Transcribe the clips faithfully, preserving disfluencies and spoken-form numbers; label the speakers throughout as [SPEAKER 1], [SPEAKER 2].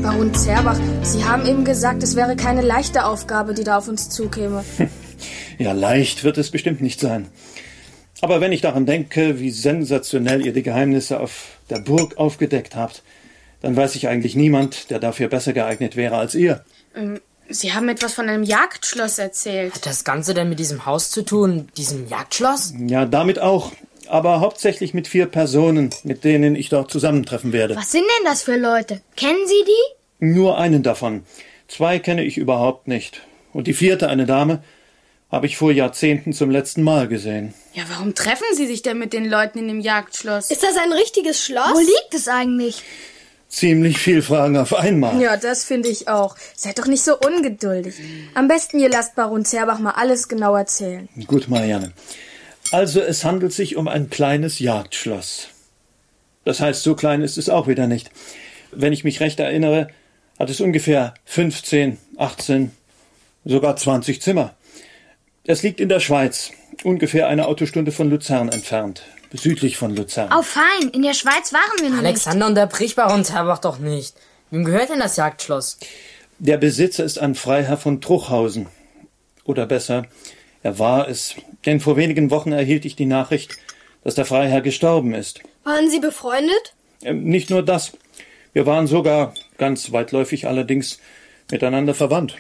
[SPEAKER 1] Baron Zerbach, Sie haben eben gesagt, es wäre keine leichte Aufgabe, die da auf uns zukäme.
[SPEAKER 2] Ja, leicht wird es bestimmt nicht sein. Aber wenn ich daran denke, wie sensationell ihr die Geheimnisse auf der Burg aufgedeckt habt, dann weiß ich eigentlich niemand, der dafür besser geeignet wäre als ihr.
[SPEAKER 1] Ähm, Sie haben etwas von einem Jagdschloss erzählt.
[SPEAKER 3] Hat das Ganze denn mit diesem Haus zu tun, diesem Jagdschloss?
[SPEAKER 2] Ja, damit auch. Aber hauptsächlich mit vier Personen, mit denen ich dort zusammentreffen werde.
[SPEAKER 4] Was sind denn das für Leute? Kennen Sie die?
[SPEAKER 2] Nur einen davon. Zwei kenne ich überhaupt nicht. Und die vierte, eine Dame, habe ich vor Jahrzehnten zum letzten Mal gesehen.
[SPEAKER 1] Ja, warum treffen Sie sich denn mit den Leuten in dem Jagdschloss?
[SPEAKER 4] Ist das ein richtiges Schloss? Wo liegt es eigentlich?
[SPEAKER 2] Ziemlich viel Fragen auf einmal.
[SPEAKER 1] Ja, das finde ich auch. Seid doch nicht so ungeduldig. Am besten ihr lasst Baron Zerbach mal alles genau erzählen.
[SPEAKER 2] Gut, Marianne. Also es handelt sich um ein kleines Jagdschloss. Das heißt, so klein ist es auch wieder nicht. Wenn ich mich recht erinnere, hat es ungefähr fünfzehn, achtzehn, sogar zwanzig Zimmer. Es liegt in der Schweiz, ungefähr eine Autostunde von Luzern entfernt, südlich von Luzern.
[SPEAKER 4] Oh, fein. In der Schweiz waren wir noch
[SPEAKER 3] Alexander, unterbrich Baron Zerbach doch nicht. Wem gehört denn das Jagdschloss?
[SPEAKER 2] Der Besitzer ist ein Freiherr von Truchhausen. Oder besser, er war es. Denn vor wenigen Wochen erhielt ich die Nachricht, dass der Freiherr gestorben ist.
[SPEAKER 4] Waren Sie befreundet?
[SPEAKER 2] Ähm, nicht nur das. Wir waren sogar, ganz weitläufig allerdings, miteinander verwandt.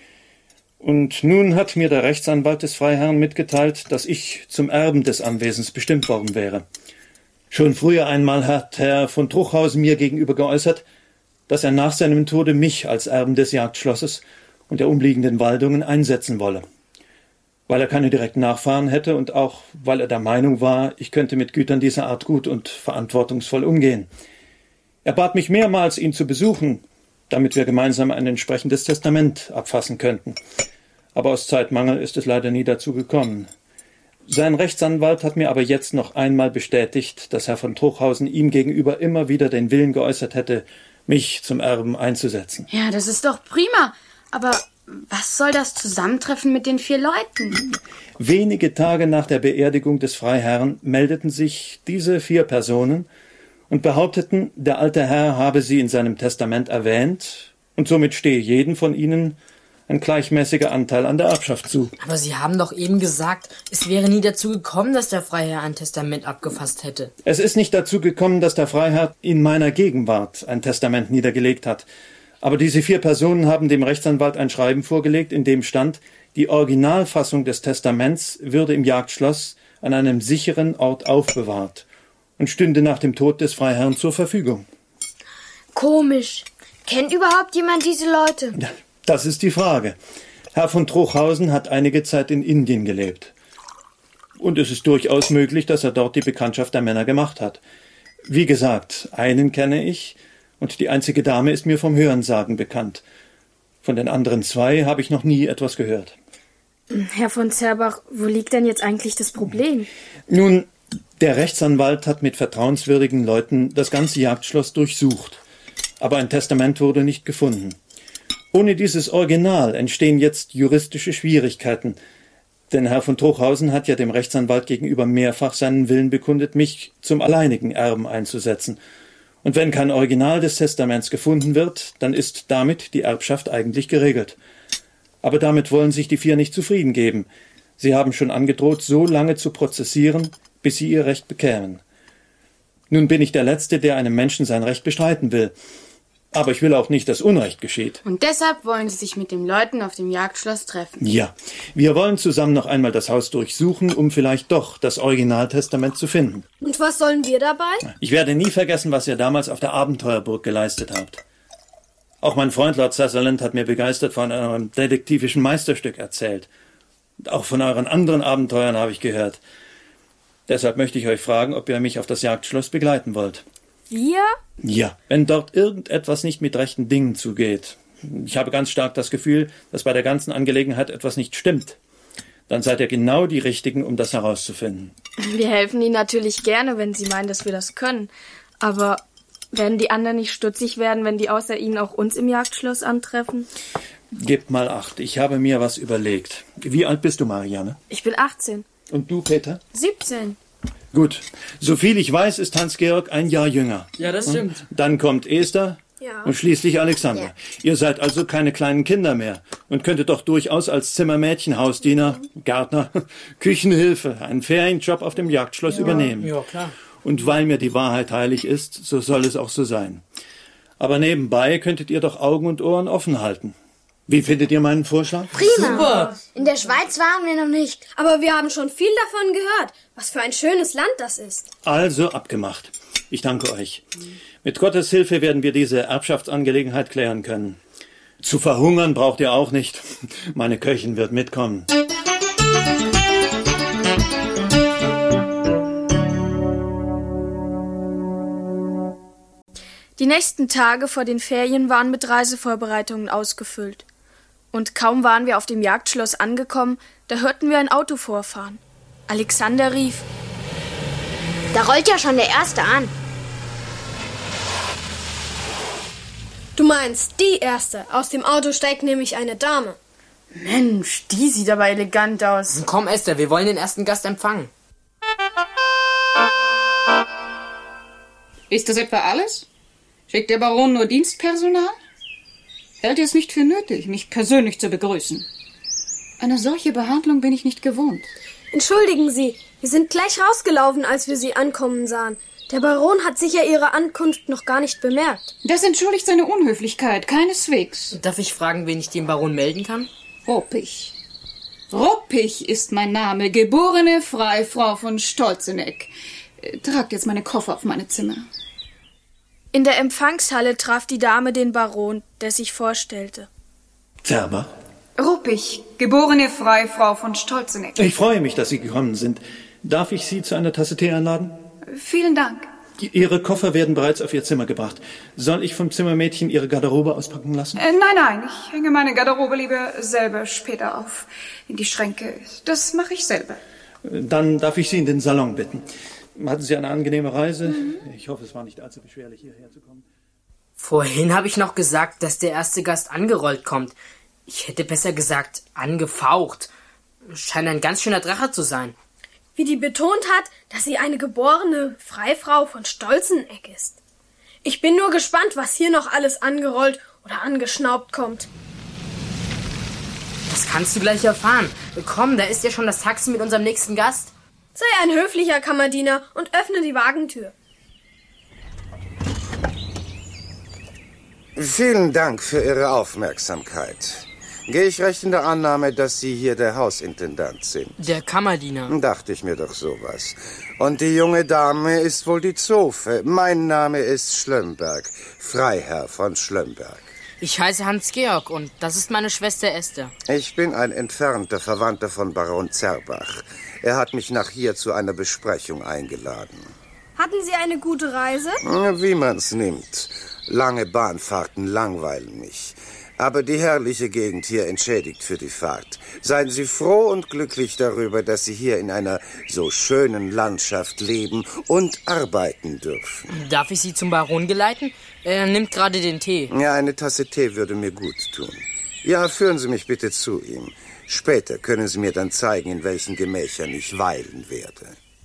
[SPEAKER 2] Und nun hat mir der Rechtsanwalt des Freiherrn mitgeteilt, dass ich zum Erben des Anwesens bestimmt worden wäre. Schon früher einmal hat Herr von Truchhausen mir gegenüber geäußert, dass er nach seinem Tode mich als Erben des Jagdschlosses und der umliegenden Waldungen einsetzen wolle. Weil er keine direkten Nachfahren hätte und auch weil er der Meinung war, ich könnte mit Gütern dieser Art gut und verantwortungsvoll umgehen. Er bat mich mehrmals, ihn zu besuchen, damit wir gemeinsam ein entsprechendes Testament abfassen könnten. Aber aus Zeitmangel ist es leider nie dazu gekommen. Sein Rechtsanwalt hat mir aber jetzt noch einmal bestätigt, dass Herr von Truchhausen ihm gegenüber immer wieder den Willen geäußert hätte, mich zum Erben einzusetzen.
[SPEAKER 1] Ja, das ist doch prima. Aber was soll das Zusammentreffen mit den vier Leuten?
[SPEAKER 2] Wenige Tage nach der Beerdigung des Freiherrn meldeten sich diese vier Personen und behaupteten, der alte Herr habe sie in seinem Testament erwähnt und somit stehe jedem von ihnen ein gleichmäßiger Anteil an der Erbschaft zu.
[SPEAKER 3] Aber Sie haben doch eben gesagt, es wäre nie dazu gekommen, dass der Freiherr ein Testament abgefasst hätte.
[SPEAKER 2] Es ist nicht dazu gekommen, dass der Freiherr in meiner Gegenwart ein Testament niedergelegt hat. Aber diese vier Personen haben dem Rechtsanwalt ein Schreiben vorgelegt, in dem stand, die Originalfassung des Testaments würde im Jagdschloss an einem sicheren Ort aufbewahrt und stünde nach dem Tod des Freiherrn zur Verfügung.
[SPEAKER 4] Komisch. Kennt überhaupt jemand diese Leute?
[SPEAKER 2] Ja, das ist die Frage. Herr von Truchhausen hat einige Zeit in Indien gelebt. Und es ist durchaus möglich, dass er dort die Bekanntschaft der Männer gemacht hat. Wie gesagt, einen kenne ich, und die einzige Dame ist mir vom Hörensagen bekannt. Von den anderen zwei habe ich noch nie etwas gehört.
[SPEAKER 1] Herr von Zerbach, wo liegt denn jetzt eigentlich das Problem?
[SPEAKER 2] Nun, der Rechtsanwalt hat mit vertrauenswürdigen Leuten das ganze Jagdschloss durchsucht. Aber ein Testament wurde nicht gefunden. Ohne dieses Original entstehen jetzt juristische Schwierigkeiten. Denn Herr von Truchhausen hat ja dem Rechtsanwalt gegenüber mehrfach seinen Willen bekundet, mich zum alleinigen Erben einzusetzen. Und wenn kein Original des Testaments gefunden wird, dann ist damit die Erbschaft eigentlich geregelt. Aber damit wollen sich die vier nicht zufrieden geben. Sie haben schon angedroht, so lange zu prozessieren, bis sie ihr Recht bekämen. Nun bin ich der Letzte, der einem Menschen sein Recht bestreiten will. Aber ich will auch nicht, dass Unrecht geschieht.
[SPEAKER 1] Und deshalb wollen Sie sich mit den Leuten auf dem Jagdschloss treffen?
[SPEAKER 2] Ja, wir wollen zusammen noch einmal das Haus durchsuchen, um vielleicht doch das Originaltestament zu finden.
[SPEAKER 4] Und was sollen wir dabei?
[SPEAKER 2] Ich werde nie vergessen, was ihr damals auf der Abenteuerburg geleistet habt. Auch mein Freund Lord Sutherland hat mir begeistert von eurem detektivischen Meisterstück erzählt. Und auch von euren anderen Abenteuern habe ich gehört. Deshalb möchte ich euch fragen, ob ihr mich auf das Jagdschloss begleiten wollt.
[SPEAKER 1] Wir?
[SPEAKER 2] Ja, wenn dort irgendetwas nicht mit rechten Dingen zugeht. Ich habe ganz stark das Gefühl, dass bei der ganzen Angelegenheit etwas nicht stimmt. Dann seid ihr genau die Richtigen, um das herauszufinden.
[SPEAKER 1] Wir helfen Ihnen natürlich gerne, wenn Sie meinen, dass wir das können. Aber werden die anderen nicht stutzig werden, wenn die außer Ihnen auch uns im Jagdschloss antreffen?
[SPEAKER 2] Gebt mal acht, ich habe mir was überlegt. Wie alt bist du, Marianne?
[SPEAKER 1] Ich bin achtzehn.
[SPEAKER 2] Und du, Peter?
[SPEAKER 1] siebzehn.
[SPEAKER 2] Gut. Soviel ich weiß, ist Hans-Georg ein Jahr jünger.
[SPEAKER 3] Ja, das stimmt.
[SPEAKER 2] Dann kommt Esther.
[SPEAKER 4] Ja.
[SPEAKER 2] Und schließlich Alexander.
[SPEAKER 4] Ja.
[SPEAKER 2] Ihr seid also keine kleinen Kinder mehr und könntet doch durchaus als Zimmermädchen, Hausdiener, Gärtner, Küchenhilfe einen Ferienjob auf dem Jagdschloss
[SPEAKER 3] Ja.
[SPEAKER 2] übernehmen.
[SPEAKER 3] Ja, klar.
[SPEAKER 2] Und weil mir die Wahrheit heilig ist, so soll es auch so sein. Aber nebenbei könntet ihr doch Augen und Ohren offen halten. Wie findet ihr meinen Vorschlag?
[SPEAKER 4] Prima.
[SPEAKER 3] Super.
[SPEAKER 4] In der Schweiz waren wir noch nicht.
[SPEAKER 5] Aber wir haben schon viel davon gehört. Was für ein schönes Land das ist.
[SPEAKER 2] Also abgemacht. Ich danke euch. Mit Gottes Hilfe werden wir diese Erbschaftsangelegenheit klären können. Zu verhungern braucht ihr auch nicht. Meine Köchin wird mitkommen.
[SPEAKER 1] Die nächsten Tage vor den Ferien waren mit Reisevorbereitungen ausgefüllt. Und kaum waren wir auf dem Jagdschloss angekommen, da hörten wir ein Auto vorfahren. Alexander rief:
[SPEAKER 4] Da rollt ja schon der Erste an.
[SPEAKER 5] Du meinst die Erste. Aus dem Auto steigt nämlich eine Dame.
[SPEAKER 6] Mensch, die sieht aber elegant aus.
[SPEAKER 3] Komm, Esther, wir wollen den ersten Gast empfangen.
[SPEAKER 7] Ist das etwa alles? Schickt der Baron nur Dienstpersonal? Hält er es nicht für nötig, mich persönlich zu begrüßen? Eine solche Behandlung bin ich nicht gewohnt.
[SPEAKER 5] Entschuldigen Sie, wir sind gleich rausgelaufen, als wir Sie ankommen sahen. Der Baron hat sicher Ihre Ankunft noch gar nicht bemerkt.
[SPEAKER 7] Das entschuldigt seine Unhöflichkeit, keineswegs.
[SPEAKER 3] Darf ich fragen, wen ich dem Baron melden kann?
[SPEAKER 7] Ruppig. Ruppig ist mein Name, geborene Freifrau von Stolzeneck. Tragt jetzt meine Koffer auf meine Zimmer.
[SPEAKER 1] In der Empfangshalle traf die Dame den Baron, der sich vorstellte.
[SPEAKER 2] Zerber?
[SPEAKER 8] Ruppig, geborene Freifrau von Stolzeneck.
[SPEAKER 2] Ich freue mich, dass Sie gekommen sind. Darf ich Sie zu einer Tasse Tee einladen?
[SPEAKER 8] Vielen Dank.
[SPEAKER 2] Ihre Koffer werden bereits auf Ihr Zimmer gebracht. Soll ich vom Zimmermädchen Ihre Garderobe auspacken lassen?
[SPEAKER 8] Äh, nein, nein, ich hänge meine Garderobe lieber selber später auf. In die Schränke. Das mache ich selber.
[SPEAKER 2] Dann darf ich Sie in den Salon bitten. Hatten Sie eine angenehme Reise? Mhm. Ich hoffe, es war nicht allzu beschwerlich, hierher zu kommen.
[SPEAKER 3] Vorhin habe ich noch gesagt, dass der erste Gast angerollt kommt. Ich hätte besser gesagt, angefaucht. Scheint ein ganz schöner Drache zu sein.
[SPEAKER 5] Wie die betont hat, dass sie eine geborene Freifrau von Stolzeneck ist. Ich bin nur gespannt, was hier noch alles angerollt oder angeschnaubt kommt.
[SPEAKER 3] Das kannst du gleich erfahren. Komm, da ist ja schon das Taxi mit unserem nächsten Gast.
[SPEAKER 5] Sei ein höflicher Kammerdiener und öffne die Wagentür.
[SPEAKER 9] Vielen Dank für Ihre Aufmerksamkeit. Gehe ich recht in der Annahme, dass Sie hier der Hausintendant sind?
[SPEAKER 3] Der Kammerdiener.
[SPEAKER 9] Dachte ich mir doch sowas. Und die junge Dame ist wohl die Zofe. Mein Name ist Schlömberg, Freiherr von Schlömberg.
[SPEAKER 3] Ich heiße Hans-Georg und das ist meine Schwester Esther.
[SPEAKER 9] Ich bin ein entfernter Verwandter von Baron Zerbach. Er hat mich nach hier zu einer Besprechung eingeladen.
[SPEAKER 5] Hatten Sie eine gute Reise?
[SPEAKER 9] Wie man's nimmt. Lange Bahnfahrten langweilen mich. Aber die herrliche Gegend hier entschädigt für die Fahrt. Seien Sie froh und glücklich darüber, dass Sie hier in einer so schönen Landschaft leben und arbeiten dürfen.
[SPEAKER 3] Darf ich Sie zum Baron geleiten? Er nimmt gerade den Tee.
[SPEAKER 9] Ja, eine Tasse Tee würde mir gut tun. Ja, führen Sie mich bitte zu ihm. Später können Sie mir dann zeigen, in welchen Gemächern ich weilen werde.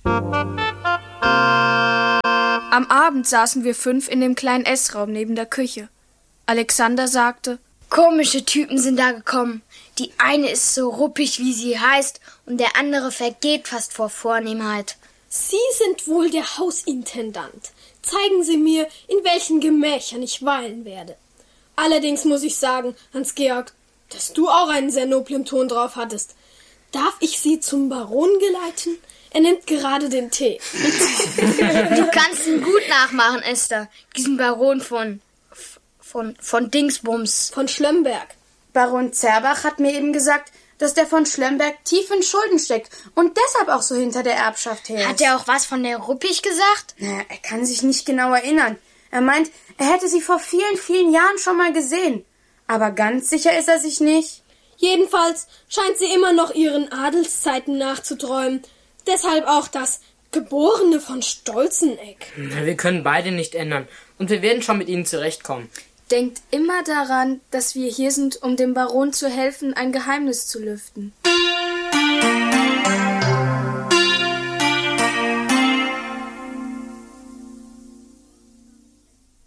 [SPEAKER 1] Am Abend saßen wir fünf in dem kleinen Essraum neben der Küche. Alexander sagte:
[SPEAKER 4] Komische Typen sind da gekommen. Die eine ist so ruppig, wie sie heißt, und der andere vergeht fast vor Vornehmheit.
[SPEAKER 5] Sie sind wohl der Hausintendant. Zeigen Sie mir, in welchen Gemächern ich weilen werde. Allerdings muss ich sagen, Hans-Georg, dass du auch einen sehr noblen Ton drauf hattest. Darf ich Sie zum Baron geleiten? Er nimmt gerade den Tee.
[SPEAKER 4] Du kannst ihn gut nachmachen, Esther. Diesen Baron von... von... von Dingsbums.
[SPEAKER 5] Von Schlömberg.
[SPEAKER 6] Baron Zerbach hat mir eben gesagt, dass der von Schlömberg tief in Schulden steckt und deshalb auch so hinter der Erbschaft her ist.
[SPEAKER 4] Hat er auch was von der Ruppig gesagt?
[SPEAKER 6] Na, er kann sich nicht genau erinnern. Er meint, er hätte sie vor vielen, vielen Jahren schon mal gesehen. Aber ganz sicher ist er sich nicht.
[SPEAKER 5] Jedenfalls scheint sie immer noch ihren Adelszeiten nachzuträumen. Deshalb auch das Geborene von Stolzeneck.
[SPEAKER 3] Wir können beide nicht ändern und wir werden schon mit ihnen zurechtkommen.
[SPEAKER 1] Denkt immer daran, dass wir hier sind, um dem Baron zu helfen, ein Geheimnis zu lüften.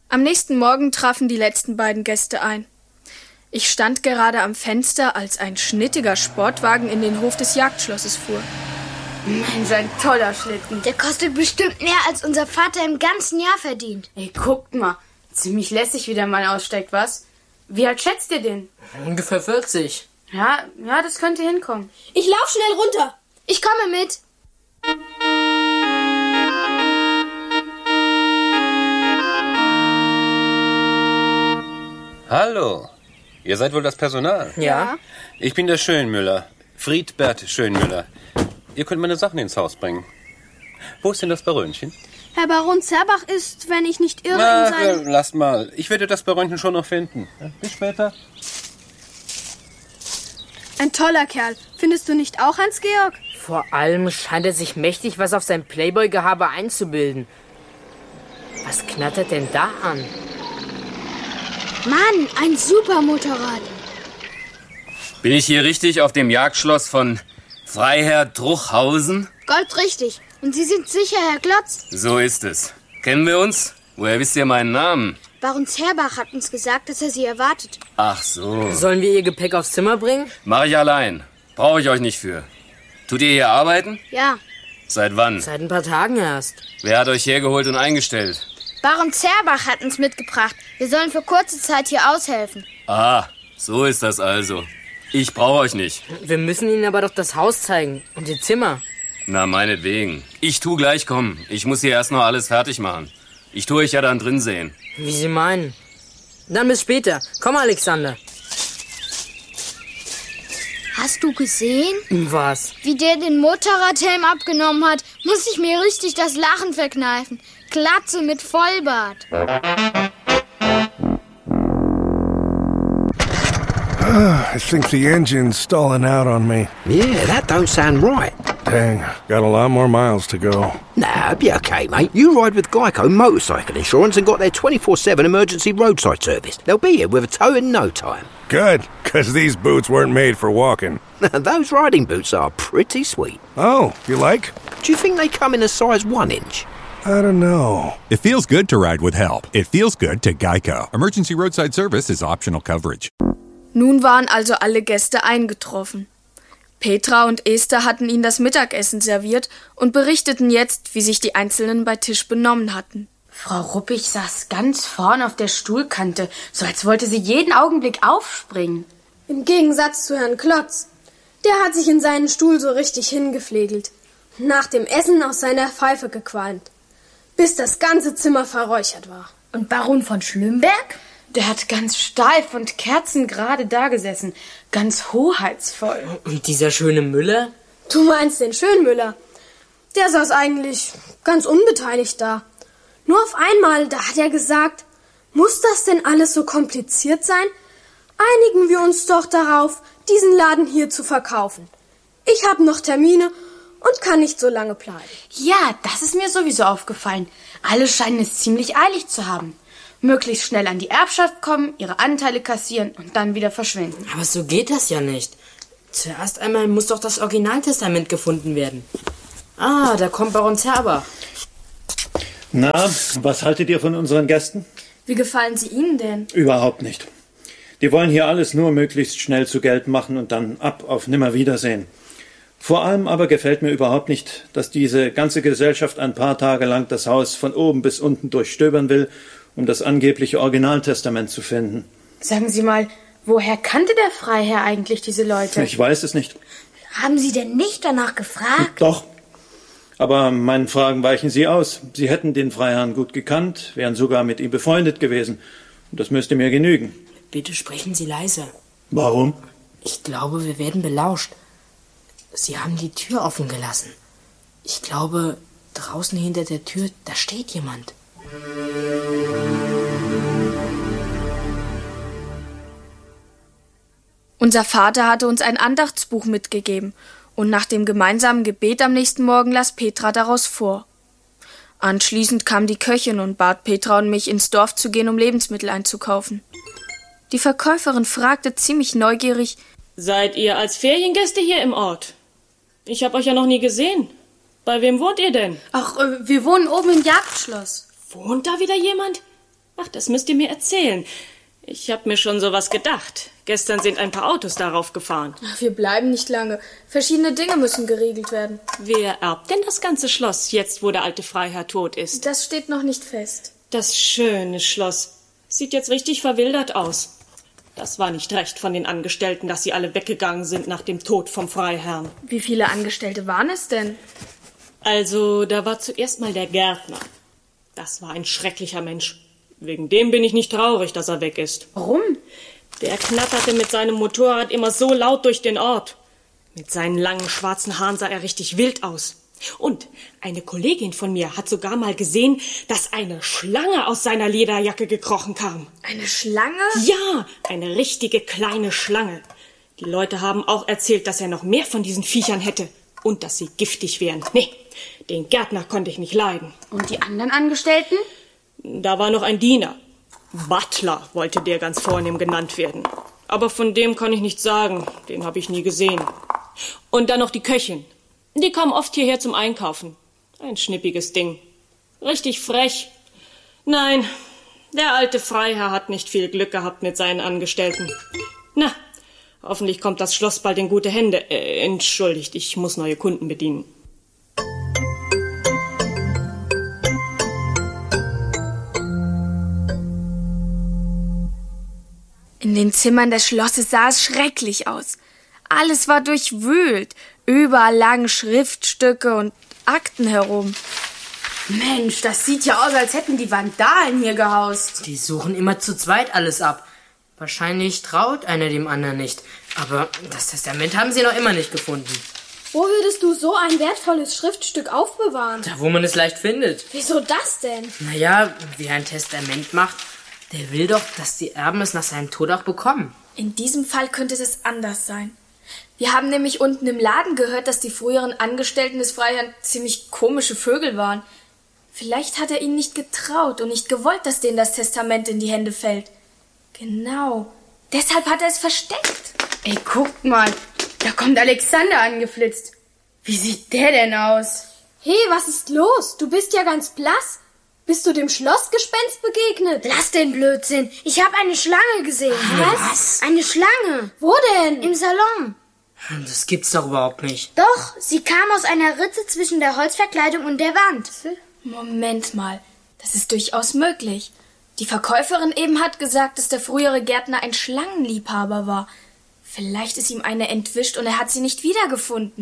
[SPEAKER 1] Am nächsten Morgen trafen die letzten beiden Gäste ein. Ich stand gerade am Fenster, als ein schnittiger Sportwagen in den Hof des Jagdschlosses fuhr.
[SPEAKER 6] Mensch, ein toller Schlitten.
[SPEAKER 4] Der kostet bestimmt mehr, als unser Vater im ganzen Jahr verdient.
[SPEAKER 6] Ey, guckt mal. Ziemlich lässig, wie der Mann aussteigt, was? Wie alt schätzt ihr den?
[SPEAKER 3] Ungefähr vierzig.
[SPEAKER 6] Ja, ja, das könnte hinkommen.
[SPEAKER 5] Ich lauf schnell runter.
[SPEAKER 4] Ich komme mit.
[SPEAKER 10] Hallo, ihr seid wohl das Personal?
[SPEAKER 3] Ja.
[SPEAKER 10] Ich bin der Schönmüller, Friedbert Schönmüller. Ihr könnt meine Sachen ins Haus bringen. Wo ist denn das Barönchen?
[SPEAKER 5] Herr Baron Zerbach ist, wenn ich nicht irre,
[SPEAKER 10] Na,
[SPEAKER 5] in seinem...
[SPEAKER 10] äh, lasst mal. Ich werde das Barönchen schon noch finden. Ja, bis später.
[SPEAKER 5] Ein toller Kerl. Findest du nicht auch, Hans-Georg?
[SPEAKER 3] Vor allem scheint er sich mächtig was auf sein Playboy-Gehabe einzubilden. Was knattert denn da an?
[SPEAKER 4] Mann, ein super Motorrad.
[SPEAKER 11] Bin ich hier richtig auf dem Jagdschloss von Freiherr Druchhausen?
[SPEAKER 4] Goldrichtig. Und Sie sind sicher, Herr Glotz?
[SPEAKER 11] So ist es. Kennen wir uns? Woher wisst ihr meinen Namen?
[SPEAKER 4] Baron Zerbach hat uns gesagt, dass er Sie erwartet.
[SPEAKER 11] Ach so.
[SPEAKER 3] Sollen wir Ihr Gepäck aufs Zimmer bringen?
[SPEAKER 11] Mach ich allein. Brauche ich euch nicht für. Tut ihr hier arbeiten?
[SPEAKER 4] Ja.
[SPEAKER 11] Seit wann?
[SPEAKER 3] Seit ein paar Tagen erst.
[SPEAKER 11] Wer hat euch hergeholt und eingestellt?
[SPEAKER 4] Baron Zerbach hat uns mitgebracht. Wir sollen für kurze Zeit hier aushelfen.
[SPEAKER 11] Ah, so ist das also. Ich brauche euch nicht.
[SPEAKER 3] Wir müssen Ihnen aber doch das Haus zeigen und Ihr Zimmer.
[SPEAKER 11] Na, meinetwegen. Ich tu gleich kommen. Ich muss hier erst noch alles fertig machen. Ich tu euch ja dann drin sehen.
[SPEAKER 3] Wie Sie meinen. Dann bis später. Komm, Alexander.
[SPEAKER 4] Hast du gesehen?
[SPEAKER 3] Was?
[SPEAKER 4] Wie der den Motorradhelm abgenommen hat, muss ich mir richtig das Lachen verkneifen. Glatze mit Vollbart.
[SPEAKER 12] I think the engine's stalling out on me.
[SPEAKER 13] Yeah, that don't sound right.
[SPEAKER 12] Dang, got a lot more miles to go.
[SPEAKER 13] Nah, be okay, mate. You ride with Geico Motorcycle Insurance and got their twenty-four seven emergency roadside service. They'll be here with a tow in no time.
[SPEAKER 12] Good, because these boots weren't made for walking.
[SPEAKER 13] Those riding boots are pretty sweet.
[SPEAKER 12] Oh, you like?
[SPEAKER 13] Do you think they come in a size one inch?
[SPEAKER 12] I don't know.
[SPEAKER 14] It feels good to ride with help. It feels good to Geico. Emergency roadside service is optional coverage.
[SPEAKER 1] Nun waren also alle Gäste eingetroffen. Petra und Esther hatten ihnen das Mittagessen serviert und berichteten jetzt, wie sich die Einzelnen bei Tisch benommen hatten.
[SPEAKER 6] Frau Ruppig saß ganz vorn auf der Stuhlkante, so als wollte sie jeden Augenblick aufspringen.
[SPEAKER 5] Im Gegensatz zu Herrn Klotz. Der hat sich in seinen Stuhl so richtig hingepflegelt. Nach dem Essen aus seiner Pfeife gequalmt. Bis das ganze Zimmer verräuchert war.
[SPEAKER 4] Und Baron von Schlümberg?
[SPEAKER 6] Der hat ganz steif und kerzengerade dagesessen. Ganz hoheitsvoll.
[SPEAKER 3] Und dieser schöne Müller?
[SPEAKER 5] Du meinst den Schönmüller? Der saß eigentlich ganz unbeteiligt da. Nur auf einmal, da hat er gesagt, muss das denn alles so kompliziert sein? Einigen wir uns doch darauf, diesen Laden hier zu verkaufen. Ich habe noch Termine und kann nicht so lange bleiben.
[SPEAKER 6] Ja, das ist mir sowieso aufgefallen. Alle scheinen es ziemlich eilig zu haben. Möglichst schnell an die Erbschaft kommen, ihre Anteile kassieren und dann wieder verschwinden.
[SPEAKER 3] Aber so geht das ja nicht. Zuerst einmal muss doch das Originaltestament gefunden werden. Ah, da kommt Baron Zerbach.
[SPEAKER 2] Na, was haltet ihr von unseren Gästen?
[SPEAKER 1] Wie gefallen sie Ihnen denn?
[SPEAKER 2] Überhaupt nicht. Die wollen hier alles nur möglichst schnell zu Geld machen und dann ab auf Nimmerwiedersehen. Vor allem aber gefällt mir überhaupt nicht, dass diese ganze Gesellschaft ein paar Tage lang das Haus von oben bis unten durchstöbern will, um das angebliche Originaltestament zu finden.
[SPEAKER 6] Sagen Sie mal, woher kannte der Freiherr eigentlich diese Leute?
[SPEAKER 2] Ich weiß es nicht.
[SPEAKER 4] Haben Sie denn nicht danach gefragt?
[SPEAKER 2] Doch. Aber meinen Fragen weichen Sie aus. Sie hätten den Freiherrn gut gekannt, wären sogar mit ihm befreundet gewesen. Und das müsste mir genügen.
[SPEAKER 3] Bitte sprechen Sie leise.
[SPEAKER 2] Warum?
[SPEAKER 3] Ich glaube, wir werden belauscht. Sie haben die Tür offen gelassen. Ich glaube, draußen hinter der Tür, da steht jemand.
[SPEAKER 1] Unser Vater hatte uns ein Andachtsbuch mitgegeben und nach dem gemeinsamen Gebet am nächsten Morgen las Petra daraus vor. Anschließend kam die Köchin und bat Petra und mich, ins Dorf zu gehen, um Lebensmittel einzukaufen. Die Verkäuferin fragte ziemlich neugierig:
[SPEAKER 15] Seid ihr als Feriengäste hier im Ort? Ich habe euch ja noch nie gesehen. Bei wem wohnt ihr denn?
[SPEAKER 6] Ach, äh, wir wohnen oben im Jagdschloss.
[SPEAKER 15] Wohnt da wieder jemand? Ach, das müsst ihr mir erzählen. Ich hab mir schon sowas gedacht. Gestern sind ein paar Autos darauf gefahren.
[SPEAKER 1] Ach, wir bleiben nicht lange. Verschiedene Dinge müssen geregelt werden.
[SPEAKER 15] Wer erbt denn das ganze Schloss, jetzt wo der alte Freiherr tot ist?
[SPEAKER 1] Das steht noch nicht fest.
[SPEAKER 15] Das schöne Schloss. Sieht jetzt richtig verwildert aus. Das war nicht recht von den Angestellten, dass sie alle weggegangen sind nach dem Tod vom Freiherrn.
[SPEAKER 1] Wie viele Angestellte waren es denn?
[SPEAKER 15] Also, da war zuerst mal der Gärtner. Das war ein schrecklicher Mensch. Wegen dem bin ich nicht traurig, dass er weg ist.
[SPEAKER 1] Warum?
[SPEAKER 15] Der knatterte mit seinem Motorrad immer so laut durch den Ort. Mit seinen langen schwarzen Haaren sah er richtig wild aus. Und eine Kollegin von mir hat sogar mal gesehen, dass eine Schlange aus seiner Lederjacke gekrochen kam.
[SPEAKER 1] Eine Schlange?
[SPEAKER 15] Ja, eine richtige kleine Schlange. Die Leute haben auch erzählt, dass er noch mehr von diesen Viechern hätte und dass sie giftig wären. Nee, den Gärtner konnte ich nicht leiden.
[SPEAKER 6] Und die anderen Angestellten?
[SPEAKER 15] Da war noch ein Diener. Butler wollte der ganz vornehm genannt werden. Aber von dem kann ich nichts sagen. Den habe ich nie gesehen. Und dann noch die Köchin. Die kommen oft hierher zum Einkaufen. Ein schnippiges Ding. Richtig frech. Nein, der alte Freiherr hat nicht viel Glück gehabt mit seinen Angestellten. Na, hoffentlich kommt das Schloss bald in gute Hände. Äh, entschuldigt, ich muss neue Kunden bedienen.
[SPEAKER 1] In den Zimmern des Schlosses sah es schrecklich aus. Alles war durchwühlt. Überall lagen Schriftstücke und Akten herum.
[SPEAKER 6] Mensch, das sieht ja aus, als hätten die Vandalen hier gehaust.
[SPEAKER 3] Die suchen immer zu zweit alles ab. Wahrscheinlich traut einer dem anderen nicht. Aber das Testament haben sie noch immer nicht gefunden.
[SPEAKER 5] Wo würdest du so ein wertvolles Schriftstück aufbewahren?
[SPEAKER 3] Da, wo man es leicht findet.
[SPEAKER 5] Wieso das denn?
[SPEAKER 3] Naja, wer ein Testament macht, der will doch, dass die Erben es nach seinem Tod auch bekommen.
[SPEAKER 1] In diesem Fall könnte es anders sein. Wir haben nämlich unten im Laden gehört, dass die früheren Angestellten des Freiherrn ziemlich komische Vögel waren. Vielleicht hat er ihnen nicht getraut und nicht gewollt, dass denen das Testament in die Hände fällt. Genau. Deshalb hat er es versteckt.
[SPEAKER 6] Ey, guckt mal. Da kommt Alexander angeflitzt. Wie sieht der denn aus?
[SPEAKER 5] Hey, was ist los? Du bist ja ganz blass. Bist du dem Schlossgespenst begegnet?
[SPEAKER 4] Lass den Blödsinn. Ich habe eine Schlange gesehen.
[SPEAKER 3] Was?
[SPEAKER 4] Eine Schlange.
[SPEAKER 5] Wo denn?
[SPEAKER 4] Im Salon.
[SPEAKER 3] Das gibt's doch überhaupt nicht.
[SPEAKER 4] Doch, sie kam aus einer Ritze zwischen der Holzverkleidung und der Wand.
[SPEAKER 1] Moment mal, das ist durchaus möglich. Die Verkäuferin eben hat gesagt, dass der frühere Gärtner ein Schlangenliebhaber war. Vielleicht ist ihm eine entwischt und er hat sie nicht wiedergefunden.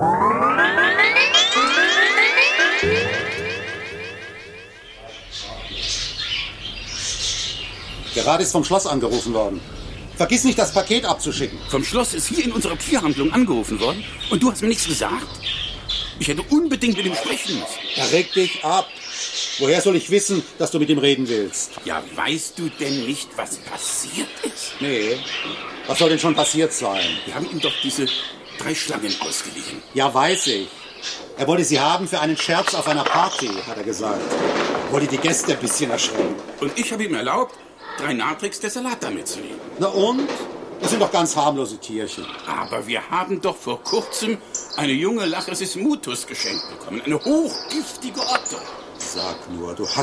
[SPEAKER 16] Gerade ist vom Schloss angerufen worden. Vergiss nicht, das Paket abzuschicken.
[SPEAKER 17] Vom Schloss ist hier in unserer Tierhandlung angerufen worden und du hast mir nichts gesagt? Ich hätte unbedingt mit ihm sprechen müssen.
[SPEAKER 16] Ja, reg dich ab. Woher soll ich wissen, dass du mit ihm reden willst?
[SPEAKER 17] Ja, weißt du denn nicht, was passiert ist?
[SPEAKER 16] Nee. Was soll denn schon passiert sein?
[SPEAKER 17] Wir haben ihm doch diese drei Schlangen ausgeliehen.
[SPEAKER 16] Ja, weiß ich. Er wollte sie haben für einen Scherz auf einer Party, hat er gesagt. Wollte die Gäste ein bisschen erschrecken.
[SPEAKER 17] Und ich habe ihm erlaubt, drei Natrix der Salat damit zu nehmen.
[SPEAKER 16] Na und? Das sind doch ganz harmlose Tierchen.
[SPEAKER 17] Aber wir haben doch vor kurzem eine junge Lachrysis mutus geschenkt bekommen. Eine hochgiftige Otter.
[SPEAKER 16] Sag nur, du hast